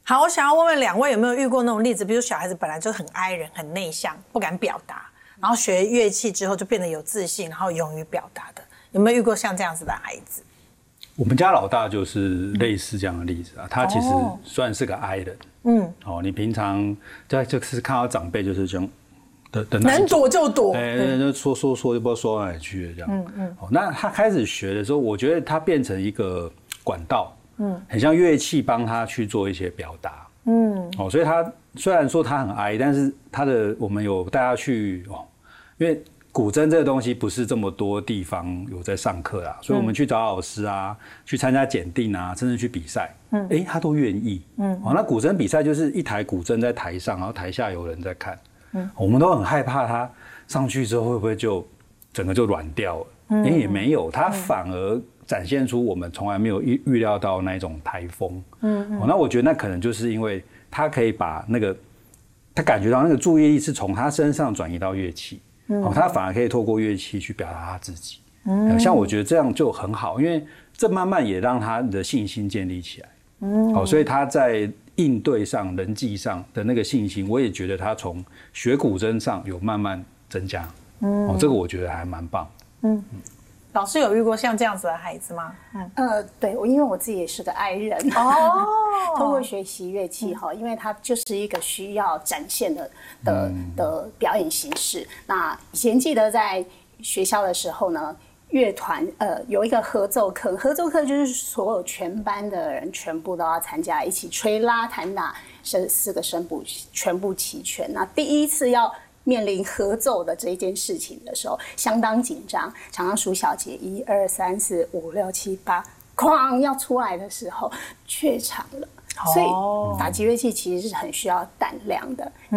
好，我想要问问两位有没有遇过那种例子，比如小孩子本来就很 I 人、很内向，不敢表达，然后学乐器之后就变得有自信，然后勇于表达的，有没有遇过像这样子的孩子？ 我们家老大就是类似这样的例子啊，他其实算是个 I 人，你平常就是看到长辈就是这样的能躲就躲， 就说就不知道说到哪里去了这样，那他开始学的时候，我觉得他变成一个管道，很像乐器帮他去做一些表达，所以他虽然说他很 I， 但是我们有带他去因为古筝这个东西不是这么多地方有在上课啦，所以我们去找老师啊，去参加检定啊，甚至去比赛，他都愿意。那古筝比赛就是一台古筝在台上，然后台下有人在看，我们都很害怕他上去之后会不会就整个就软掉了？也没有，他反而展现出我们从来没有预料到那种台风。那我觉得那可能就是因为他可以把他感觉到那个注意力是从他身上转移到乐器。他反而可以透过乐器去表达他自己，像我觉得这样就很好，因为这慢慢也让他的信心建立起来，所以他在应对上、人际上的那个信心，我也觉得他从学古筝上有慢慢增加，这个我觉得还蛮棒的。 老师有遇过像这样子的孩子吗？ 对，因为我自己也是个 I 人，通过学习乐器因为它就是一个需要展现的表演形式。那以前记得在学校的时候呢，乐团有一个合奏课，合奏课就是所有全班的人全部都要参加，一起吹拉弹打4个声部全部齐全。那第一次要面临合奏的这一件事情的时候，相当紧张，常常数小节1、2、3、4、5、6、7、8，哐要出来的时候怯场了。所以打击乐器其实是很需要胆量的。